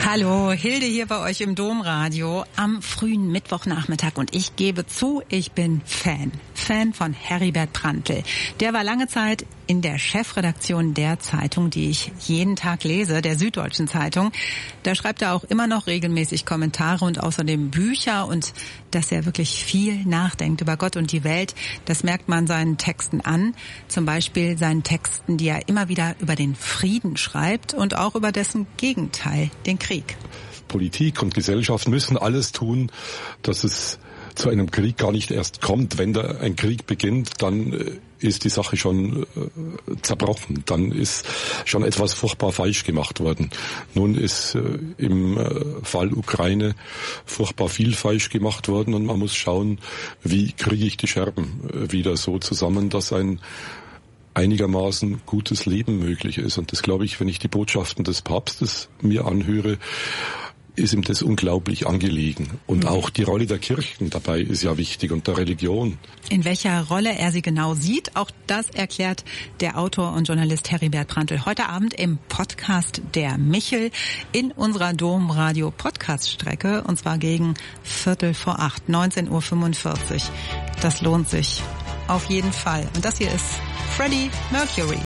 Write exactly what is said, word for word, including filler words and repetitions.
Hallo, Hilde hier bei euch im Domradio am frühen Mittwochnachmittag und ich gebe zu, ich bin Fan. Fan von Heribert Prantl. Der war lange Zeit in der Chefredaktion der Zeitung, die ich jeden Tag lese, der Süddeutschen Zeitung. Da schreibt er auch immer noch regelmäßig Kommentare und außerdem Bücher und dass er wirklich viel nachdenkt über Gott und die Welt, das merkt man seinen Texten an. Zum Beispiel seinen Texten, die er immer wieder über den Frieden schreibt und auch über dessen Gegenteil, den Krieg. Politik und Gesellschaft müssen alles tun, dass es zu einem Krieg gar nicht erst kommt. Wenn da ein Krieg beginnt, dann ist die Sache schon äh, zerbrochen. Dann ist schon etwas furchtbar falsch gemacht worden. Nun ist äh, im äh, Fall Ukraine furchtbar viel falsch gemacht worden und man muss schauen, wie kriege ich die Scherben äh, wieder so zusammen, dass ein einigermaßen gutes Leben möglich ist. Und das glaube ich, wenn ich die Botschaften des Papstes mir anhöre, ist ihm das unglaublich angelegen. Und mhm. auch die Rolle der Kirchen dabei ist ja wichtig und der Religion. In welcher Rolle er sie genau sieht, auch das erklärt der Autor und Journalist Heribert Prantl heute Abend im Podcast Der Michel in unserer Domradio-Podcast-Strecke und zwar gegen Viertel vor acht, neunzehn Uhr fünfundvierzig. Das lohnt sich auf jeden Fall. Und das hier ist Freddie Mercury.